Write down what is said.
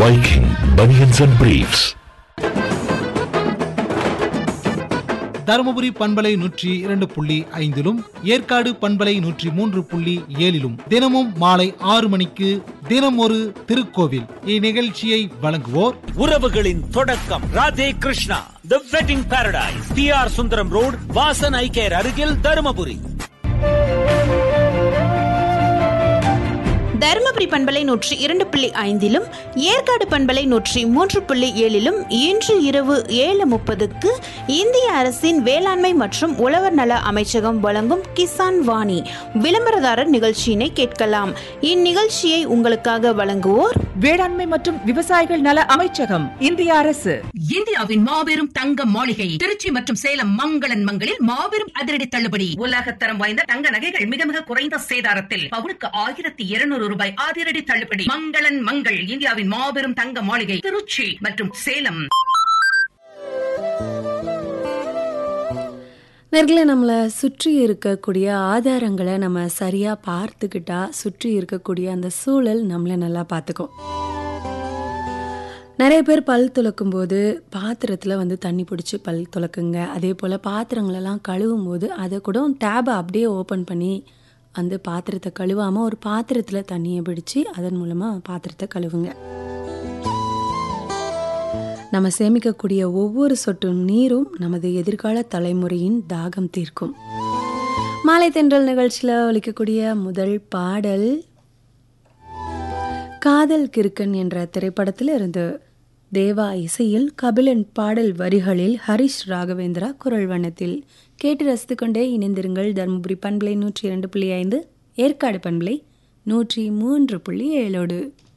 Viking Bunions and Briefs. Dharmapuri பண்பலை 102.5 ஏற்காடு பண்பலை 103.7 தினமும் மாலை 6 மணிக்கு தினம் ஒரு திருக்கோவில். இந்நிகழ்ச்சியை வழங்குவோர் உறவுகளின் தொடக்கம் ராதே கிருஷ்ணா தி wedding Paradise, PR Sundaram road, Vasan ஐ கேர் அருகில், தருமபுரி. தருமபுரி பண்பலை 102.5 ஏற்காடு பண்பலை 103.7 இன்று இரவு 7:30 இந்திய அரசின் வேளாண்மை மற்றும் உழவர் நல அமைச்சகம் வழங்கும் கிசான் வாணி விளம்பரதாரர் நிகழ்ச்சியினை கேட்கலாம். இந்நிகழ்ச்சியை உங்களுக்காக வழங்குவோர் வேளாண்மை மற்றும் விவசாயிகள் நல அமைச்சகம், இந்திய அரசு. இந்தியாவின் மாபெரும் தங்க மாளிகை திருச்சி மற்றும் சேலம் மங்களன் மங்களில் மாபெரும் அதிரடி தள்ளுபடி. உலகத்தரம் வாய்ந்த தங்க நகைகள் மிக மிக குறைந்த சேதாரத்தில் பவுனுக்கு 1200 ரூபாய் அதிரடி தள்ளுபடி. மங்களன் மங்கள், இந்தியாவின் மாபெரும் தங்க மாளிகை, திருச்சி மற்றும் சேலம். நேர்களே, நம்மளை சுற்றி இருக்கக்கூடிய ஆதாரங்களை நம்ம சரியாக பார்த்துக்கிட்டா சுற்றி இருக்கக்கூடிய அந்த சூழல் நம்மளை நல்லா பார்த்துக்கும். நிறைய பேர் பல் துலக்கும் போது பாத்திரத்தில் தண்ணி பிடிச்சி பல் துலக்குங்க. அதே போல் பாத்திரங்களெல்லாம் கழுவும் போது அதை கூட டேபை அப்படியே ஓப்பன் பண்ணி அந்த பாத்திரத்தை கழுவாமல் ஒரு பாத்திரத்தில் தண்ணியை பிடிச்சி அதன் மூலமாக பாத்திரத்தை கழுவுங்க. நம்ம சேமிக்கக்கூடிய ஒவ்வொரு சொட்டு நீரும் நமது எதிர்கால தலைமுறையின் தாகம் தீர்க்கும். மாலை தென்றல் நிகழ்ச்சியில் ஒலிக்கக்கூடிய முதல் பாடல் காதல் கிறுக்கன் என்ற திரைப்படத்தில் இருந்து தேவா இசையில் கபிலன் பாடல் வரிகளில் ஹரிஷ் ராகவேந்திரா குரல் வண்ணத்தில் கேட்டு ரசித்து கொண்டே இணைந்திருங்கள். தருமபுரி பண்பலை 102.5 ஏற்காடு பண்பலை 103.7.